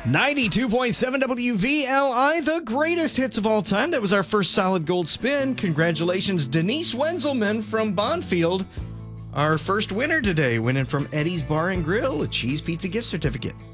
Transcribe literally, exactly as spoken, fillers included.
ninety-two point seven W V L I, the greatest hits of all time. That was our first solid gold spin. Congratulations, Denise Wenzelman from Bonfield. Our first winner today, winning from Eddie's Bar and Grill, a cheese pizza gift certificate.